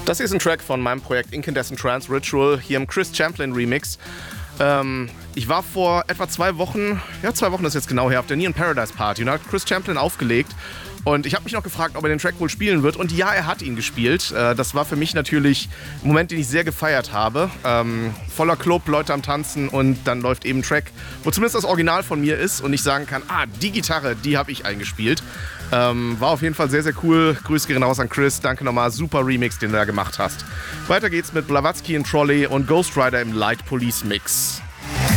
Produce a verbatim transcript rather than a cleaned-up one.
Das hier ist ein Track von meinem Projekt Incandescent Trance Ritual, hier im Chris Champlin Remix. Ähm, ich war vor etwa zwei Wochen, ja zwei Wochen ist jetzt genau her, auf der Neon Paradise Party und da hat Chris Champlin aufgelegt. Und ich habe mich noch gefragt, ob er den Track wohl spielen wird. Und ja, er hat ihn gespielt. Äh, das war für mich natürlich ein Moment, den ich sehr gefeiert habe. Ähm, voller Club, Leute am Tanzen und dann läuft eben ein Track, wo zumindest das Original von mir ist und ich sagen kann, ah, die Gitarre, die habe ich eingespielt. Ähm, war auf jeden Fall sehr, sehr cool. Grüße gehen raus an Chris. Danke nochmal. Super Remix, den du da gemacht hast. Weiter geht's mit Blavatsky in Trolley und Ghost Rider im Light Police Mix.